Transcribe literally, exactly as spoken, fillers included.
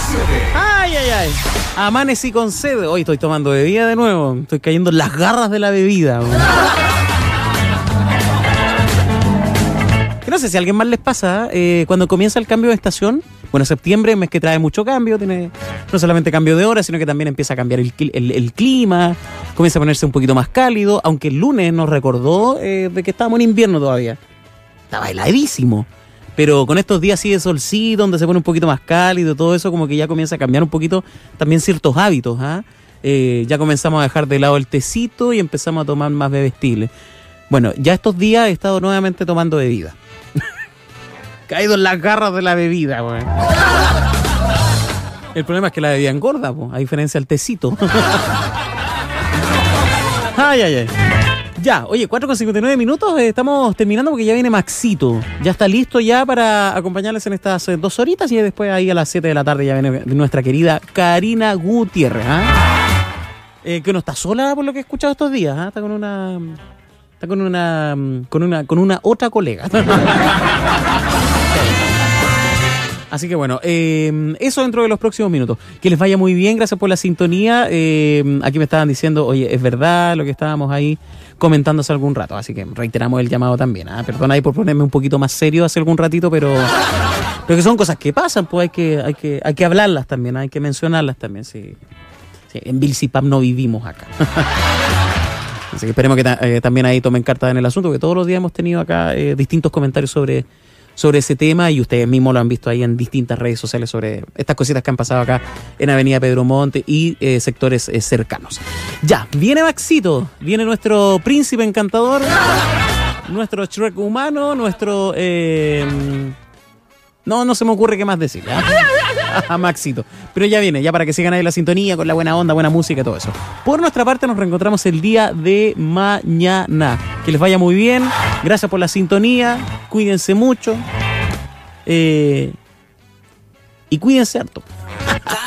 Ay, ay, ay. Amanecí con sed. Hoy estoy tomando bebida de nuevo. Estoy cayendo en las garras de la bebida. Que no sé si a alguien más les pasa, eh, cuando comienza el cambio de estación. Bueno, septiembre, mes que trae mucho cambio, tiene no solamente cambio de hora, sino que también empieza a cambiar el, el, el clima, comienza a ponerse un poquito más cálido, aunque el lunes nos recordó eh, de que estábamos en invierno todavía. Estaba heladísimo, pero con estos días así de solcito, donde se pone un poquito más cálido, todo eso como que ya comienza a cambiar un poquito también ciertos hábitos, ¿ah? Eh, ya comenzamos a dejar de lado el tecito y empezamos a tomar más bebestibles. Bueno, ya estos días he estado nuevamente tomando bebida. Caído en las garras de la bebida, güey. El problema es que la bebida engorda, po, a diferencia del tecito. Ay, ay, ay. Ya, oye, cuatro con cincuenta y nueve minutos, eh, estamos terminando porque ya viene Maxito. Ya está listo ya para acompañarles en estas eh, dos horitas y después ahí a las siete de la tarde ya viene nuestra querida Karina Gutiérrez, ¿ah? Eh, que no está sola por lo que he escuchado estos días, ¿ah? Está con una... Está con una... con una, con una otra colega. Así que bueno, eh, eso dentro de los próximos minutos. Que les vaya muy bien, gracias por la sintonía. Eh, aquí me estaban diciendo, oye, es verdad lo que estábamos ahí comentando hace algún rato. Así que reiteramos el llamado también. ¿eh? Perdón ahí por ponerme un poquito más serio hace algún ratito, pero, pero que son cosas que pasan, pues hay que, hay que, hay que hablarlas también, hay que mencionarlas también. Sí, sí, en Vilsipap no vivimos acá. Así que esperemos que ta- eh, también ahí tomen cartas en el asunto, porque todos los días hemos tenido acá eh, distintos comentarios sobre... sobre ese tema y ustedes mismos lo han visto ahí en distintas redes sociales sobre estas cositas que han pasado acá en Avenida Pedro Monte y eh, sectores eh, cercanos. Ya, viene Maxito, viene nuestro príncipe encantador, nuestro Shrek humano, nuestro... Eh, no, no se me ocurre qué más decir. ¿eh? A Maxito. Pero ya viene, ya para que sigan ahí la sintonía con la buena onda, buena música y todo eso. Por nuestra parte nos reencontramos el día de mañana. Que les vaya muy bien. Gracias por la sintonía. Cuídense mucho. Eh, y cuídense harto.